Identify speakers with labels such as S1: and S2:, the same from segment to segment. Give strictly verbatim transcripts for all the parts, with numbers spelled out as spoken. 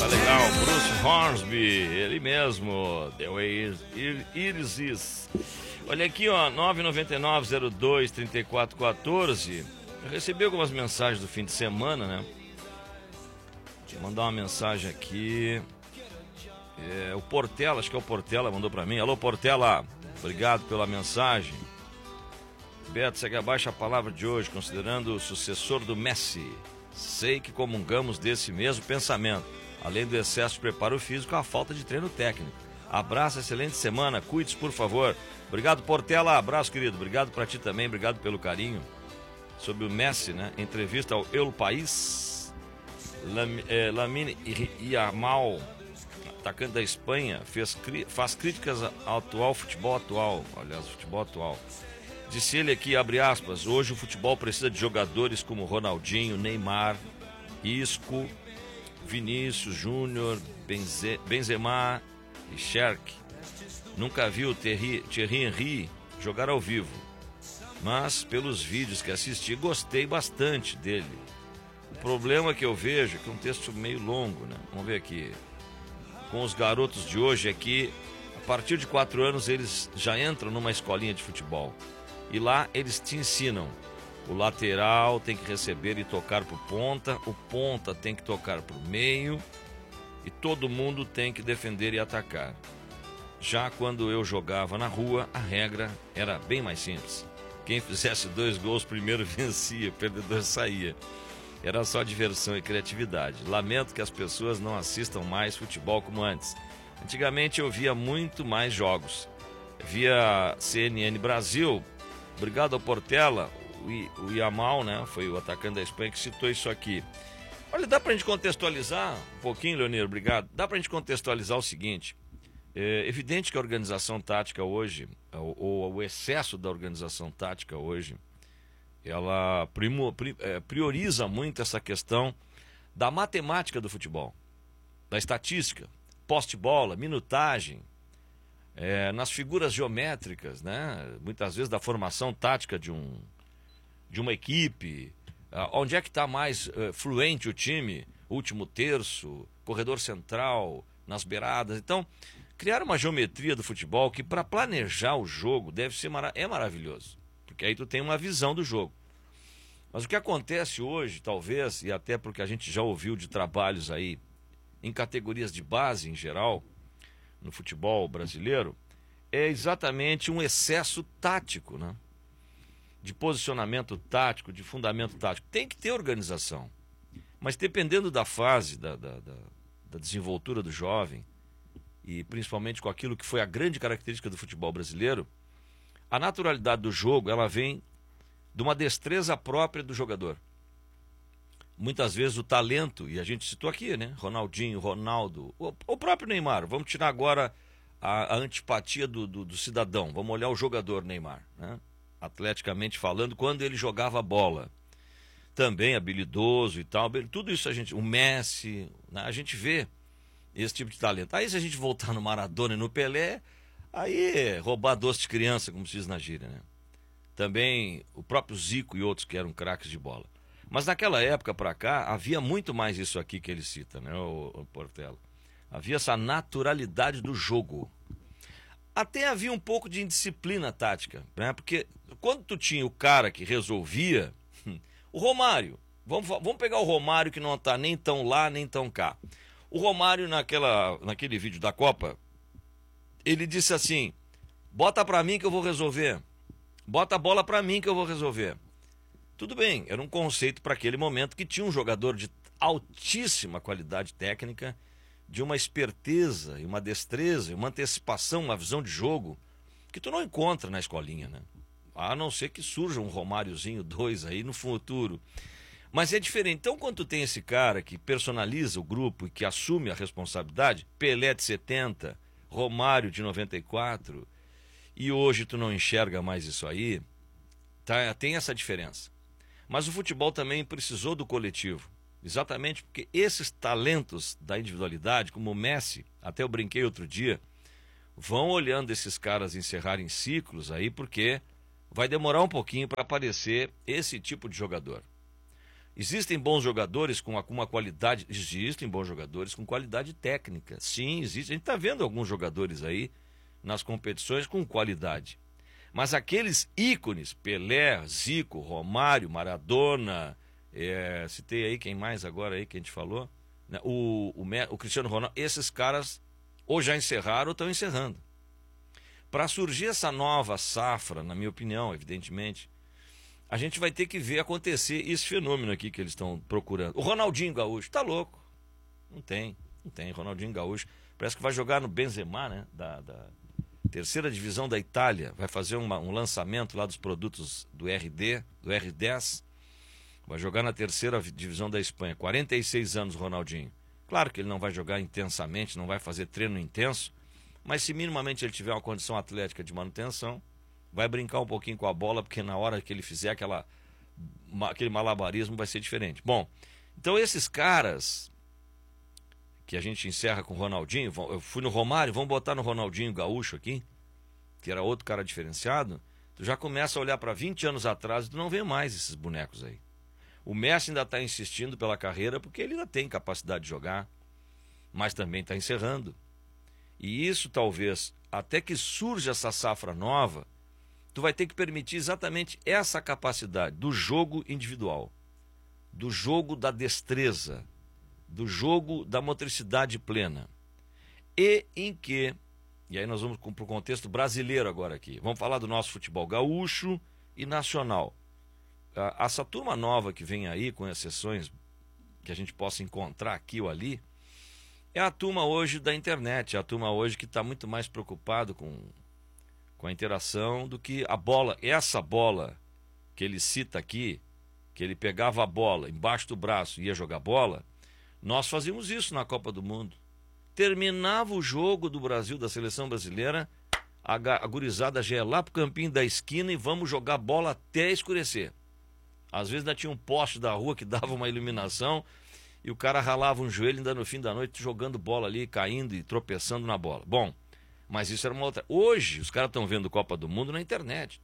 S1: legal, Bruce Hornsby, ele mesmo, The Way It Is. Olha aqui, ó, nove nove nove, zero dois, três quatro um quatro. Eu recebi algumas mensagens do fim de semana, né? Vou mandar uma mensagem aqui. É, o Portela, acho que é o Portela, mandou pra mim. Alô, Portela, obrigado pela mensagem. Beto, segue abaixo a palavra de hoje, considerando o sucessor do Messi. Sei que comungamos desse mesmo pensamento, além do excesso de preparo físico, a falta de treino técnico. Abraço, excelente semana, cuide-se, por favor. Obrigado, Portela, abraço, querido. Obrigado pra ti também, obrigado pelo carinho. Sobre o Messi, né? Entrevista ao El País. Lam, eh, Lamine Yamal, atacante da Espanha, fez, faz críticas ao atual futebol atual. Aliás, futebol atual. Disse ele aqui, abre aspas, hoje o futebol precisa de jogadores como Ronaldinho, Neymar, Isco, Vinícius, Júnior, Benze, Benzema e Cherki. Nunca vi o Thierry, Thierry Henry jogar ao vivo, mas pelos vídeos que assisti, gostei bastante dele. O problema que eu vejo, que é um texto meio longo, né? Vamos ver aqui. Com os garotos de hoje é que, a partir de quatro anos, eles já entram numa escolinha de futebol. E lá eles te ensinam. O lateral tem que receber e tocar pro ponta, o ponta tem que tocar pro meio e todo mundo tem que defender e atacar. Já quando eu jogava na rua, a regra era bem mais simples. Quem fizesse dois gols primeiro vencia, o perdedor saía. Era só diversão e criatividade. Lamento que as pessoas não assistam mais futebol como antes. Antigamente eu via muito mais jogos. Via C N N Brasil. Obrigado ao Portela, o Yamal, né? Foi o atacante da Espanha que citou isso aqui. Olha, dá pra gente contextualizar um pouquinho, Leonir, obrigado. Dá pra gente contextualizar o seguinte. É evidente que a organização tática hoje, ou, ou o excesso da organização tática hoje, ela primo, pri, é, prioriza muito essa questão da matemática do futebol, da estatística, poste-bola, minutagem, é, nas figuras geométricas, né? Muitas vezes da formação tática de, um, de uma equipe, onde é que está mais uh, fluente o time, último terço, corredor central, nas beiradas. Então, criar uma geometria do futebol que para planejar o jogo deve ser mara é maravilhoso, porque aí tu tem uma visão do jogo. Mas o que acontece hoje, talvez, e até porque a gente já ouviu de trabalhos aí em categorias de base em geral, no futebol brasileiro, é exatamente um excesso tático, né? De posicionamento tático, de fundamento tático. Tem que ter organização, mas dependendo da fase, da, da, da, da desenvoltura do jovem, e principalmente com aquilo que foi a grande característica do futebol brasileiro, a naturalidade do jogo, ela vem de uma destreza própria do jogador. Muitas vezes o talento, e a gente citou aqui, né? Ronaldinho, Ronaldo, o, o próprio Neymar. Vamos tirar agora a, a antipatia do, do, do cidadão. Vamos olhar o jogador Neymar, né? Atleticamente falando, quando ele jogava bola. Também habilidoso e tal. Tudo isso a gente... O Messi, né? A gente vê esse tipo de talento. Aí se a gente voltar no Maradona e no Pelé, aí roubar doce de criança, como se diz na gíria, né? Também o próprio Zico e outros que eram craques de bola. Mas naquela época para cá, havia muito mais isso aqui que ele cita, né, o, o Portela. Havia essa naturalidade do jogo. Até havia um pouco de indisciplina tática, né? Porque quando tu tinha o cara que resolvia, o Romário, vamos, vamos pegar o Romário que não está nem tão lá, nem tão cá. O Romário, naquela, naquele vídeo da Copa, ele disse assim, bota para mim que eu vou resolver. Bota a bola para mim que eu vou resolver. Tudo bem, era um conceito para aquele momento que tinha um jogador de altíssima qualidade técnica, de uma esperteza e uma destreza, uma antecipação, uma visão de jogo que tu não encontra na escolinha, né? A não ser que surja um Romáriozinho dois aí no futuro. Mas é diferente. Então, quando tu tem esse cara que personaliza o grupo e que assume a responsabilidade, Pelé de setenta, Romário de noventa e quatro, e hoje tu não enxerga mais isso aí, tá? Tem essa diferença. Mas o futebol também precisou do coletivo, exatamente porque esses talentos da individualidade, como o Messi, até eu brinquei outro dia, vão olhando esses caras encerrarem ciclos aí, porque vai demorar um pouquinho para aparecer esse tipo de jogador. Existem bons jogadores com uma qualidade, existem bons jogadores com qualidade técnica. Sim, existe. A gente está vendo alguns jogadores aí nas competições com qualidade. Mas aqueles ícones, Pelé, Zico, Romário, Maradona, é, citei aí quem mais agora aí que a gente falou, né? o, o, o Cristiano Ronaldo, esses caras ou já encerraram ou estão encerrando. Para surgir essa nova safra, na minha opinião, evidentemente, a gente vai ter que ver acontecer esse fenômeno aqui que eles estão procurando. O Ronaldinho Gaúcho, tá louco? Não tem, não tem. Ronaldinho Gaúcho parece que vai jogar no Benzema, né? Da, da terceira divisão da Itália. Vai fazer uma, um lançamento lá dos produtos do R D, do R dez. Vai jogar na terceira divisão da Espanha. quarenta e seis anos, Ronaldinho. Claro que ele não vai jogar intensamente, não vai fazer treino intenso, mas se minimamente ele tiver uma condição atlética de manutenção, vai brincar um pouquinho com a bola, porque na hora que ele fizer aquela, aquele malabarismo vai ser diferente. Bom, então esses caras que a gente encerra com o Ronaldinho, eu fui no Romário, vamos botar no Ronaldinho Gaúcho aqui, que era outro cara diferenciado, tu já começa a olhar para vinte anos atrás e tu não vê mais esses bonecos aí. O Messi ainda está insistindo pela carreira porque ele ainda tem capacidade de jogar, mas também está encerrando. E isso talvez, até que surja essa safra nova, tu vai ter que permitir exatamente essa capacidade do jogo individual, do jogo da destreza, do jogo da motricidade plena. E em que, e aí nós vamos para o contexto brasileiro agora aqui, vamos falar do nosso futebol gaúcho e nacional. Essa turma nova que vem aí, com exceções que a gente possa encontrar aqui ou ali, é a turma hoje da internet, é a turma hoje que está muito mais preocupado com, com a interação do que a bola. Essa bola que ele cita aqui, que ele pegava a bola embaixo do braço e ia jogar bola, nós fazíamos isso na Copa do Mundo. Terminava o jogo do Brasil, da seleção brasileira, a, a gurizada já ia lá pro campinho da esquina e vamos jogar bola até escurecer. Às vezes ainda tinha um poste da rua que dava uma iluminação e o cara ralava um joelho ainda no fim da noite jogando bola ali, caindo e tropeçando na bola. Bom, mas isso era uma outra... Hoje os caras estão vendo Copa do Mundo na internet.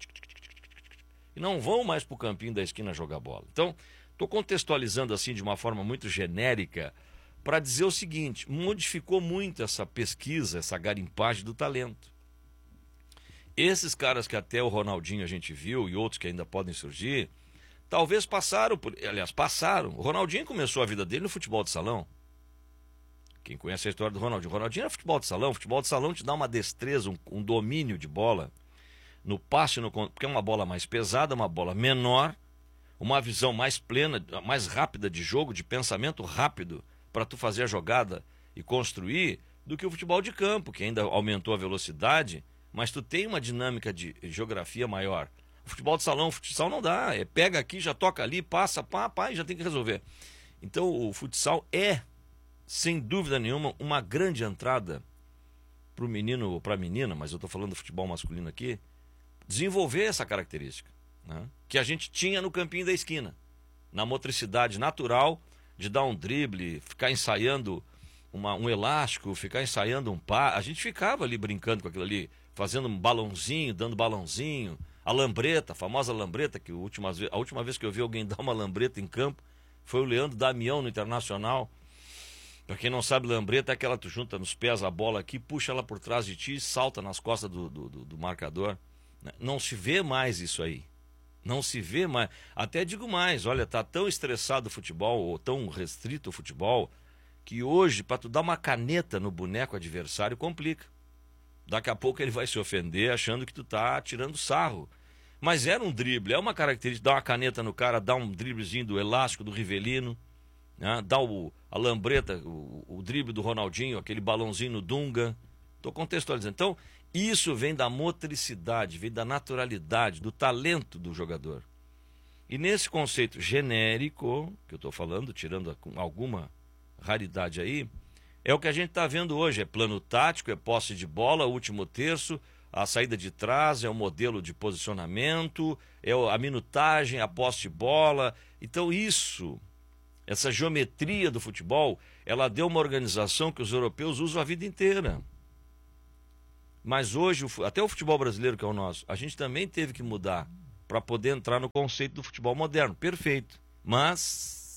S1: E não vão mais pro campinho da esquina jogar bola. Então, estou contextualizando assim de uma forma muito genérica para dizer o seguinte: modificou muito essa pesquisa, essa garimpagem do talento. Esses caras que até o Ronaldinho a gente viu e outros que ainda podem surgir, talvez passaram, por, aliás, passaram. O Ronaldinho começou a vida dele no futebol de salão. Quem conhece a história do Ronaldinho? O Ronaldinho era futebol de salão. O futebol de salão te dá uma destreza, um, um domínio de bola, no passe, no, porque é uma bola mais pesada, uma bola menor, uma visão mais plena, mais rápida de jogo, de pensamento rápido, para tu fazer a jogada e construir, do que o futebol de campo, que ainda aumentou a velocidade, mas tu tem uma dinâmica de geografia maior. O futebol de salão, o futsal não dá, é pega aqui, já toca ali, passa, pá, pá, e já tem que resolver. Então o futsal é, sem dúvida nenhuma, uma grande entrada para o menino ou para a menina, mas eu estou falando do futebol masculino aqui, desenvolver essa característica, né, que a gente tinha no campinho da esquina, na motricidade natural de dar um drible, ficar ensaiando uma, um elástico, ficar ensaiando um pá. A gente ficava ali brincando com aquilo ali, fazendo um balãozinho, dando balãozinho, a lambreta, a famosa lambreta, que a última, a última vez que eu vi alguém dar uma lambreta em campo foi o Leandro Damião no Internacional. Para quem não sabe, lambreta é aquela que tu junta nos pés a bola aqui, puxa ela por trás de ti e salta nas costas do, do, do, do marcador. Não se vê mais isso aí. Não se vê mais. Até digo mais, olha, tá tão estressado o futebol, ou tão restrito o futebol, que hoje, para tu dar uma caneta no boneco adversário, complica. Daqui a pouco ele vai se ofender achando que tu tá tirando sarro. Mas era um drible, é uma característica, dar uma caneta no cara, dar um driblezinho do elástico, do Rivelino, né? Dar o, a lambreta, o, o drible do Ronaldinho, aquele balãozinho no Dunga. Estou contextualizando. Então, isso vem da motricidade, vem da naturalidade, do talento do jogador. E nesse conceito genérico, que eu estou falando, tirando alguma raridade aí, é o que a gente está vendo hoje. É plano tático, é posse de bola, último terço, a saída de trás, é o modelo de posicionamento, é a minutagem, a posse de bola. Então isso, essa geometria do futebol, ela deu uma organização que os europeus usam a vida inteira. Mas hoje, até o futebol brasileiro, que é o nosso, a gente também teve que mudar para poder entrar no conceito do futebol moderno. Perfeito. Mas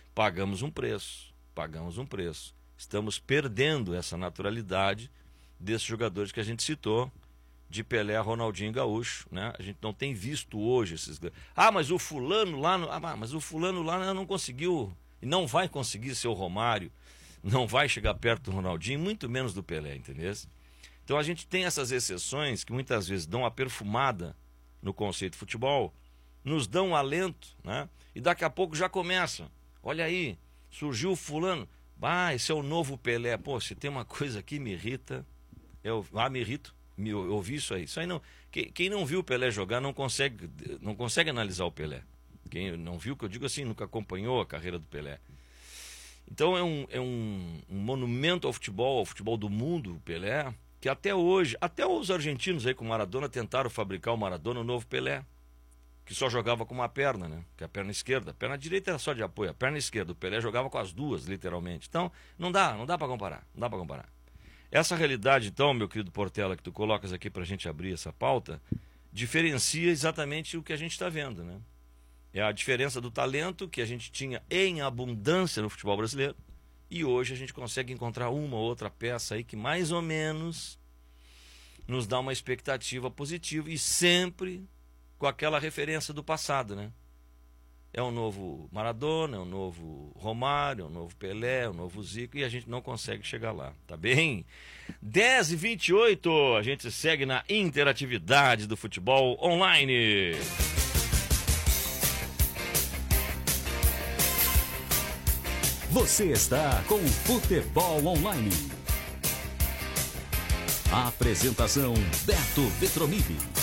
S1: pagamos um preço, pagamos um preço. Estamos perdendo essa naturalidade desses jogadores que a gente citou, de Pelé, Ronaldinho Gaúcho, né? A gente não tem visto hoje esses... Ah, mas o fulano lá... No... Ah, mas o fulano lá não conseguiu, e não vai conseguir ser o Romário, não vai chegar perto do Ronaldinho, muito menos do Pelé, entendeu? Então a gente tem essas exceções que muitas vezes dão uma perfumada no conceito de futebol, nos dão um alento, né? E daqui a pouco já começa. Olha aí, surgiu o fulano. Ah, esse é o novo Pelé. Pô, se tem uma coisa que me irrita, eu... Ah, me irrito. Me ouvi isso aí. Isso aí não. Quem, quem não viu o Pelé jogar não consegue, não consegue analisar o Pelé. Quem não viu, que eu digo assim, nunca acompanhou a carreira do Pelé. Então é um, é um, um monumento ao futebol, ao futebol do mundo, o Pelé, que até hoje, até os argentinos aí com o Maradona tentaram fabricar o Maradona, o novo Pelé, que só jogava com uma perna, né? Que é a perna esquerda. A perna direita era só de apoio, a perna esquerda. O Pelé jogava com as duas, literalmente. Então, não dá, não dá para comparar, não dá para comparar. Essa realidade, então, meu querido Portela, que tu colocas aqui para a gente abrir essa pauta, diferencia exatamente o que a gente está vendo, né? É a diferença do talento que a gente tinha em abundância no futebol brasileiro e hoje a gente consegue encontrar uma ou outra peça aí que mais ou menos nos dá uma expectativa positiva e sempre com aquela referência do passado, né? É um novo Maradona, é um novo Romário, é um novo Pelé, é um novo Zico, e a gente não consegue chegar lá, tá bem? dez e vinte e oito, a gente segue na interatividade do futebol online.
S2: Você está com o Futebol Online. A apresentação Beto Vetromilli.